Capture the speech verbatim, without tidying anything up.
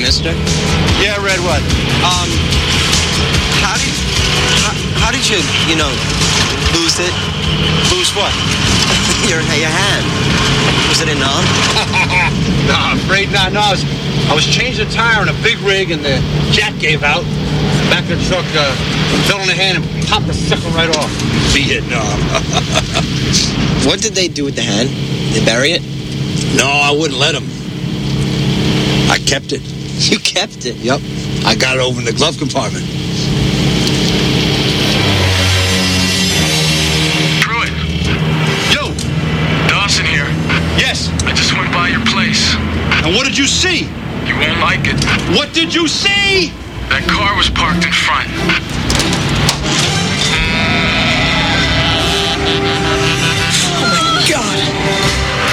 mister? Yeah, I read what? Um, how did, how, how did you, you know, lose it? Lose what? your, your hand. Was it a numb? No, I'm afraid not. No, I was, I was changing a tire in a big rig and the jack gave out. Back of the truck uh, fell in the hand and popped the sucker right off. Vietnam. What did they do with the hand? They bury it? No, I wouldn't let them. I kept it. You kept it? Yep. I got it over in the glove compartment. Pruitt. Yo! Dawson here. Yes. I just went by your place. And what did you see? You won't like it. What did you see? That car was parked in front.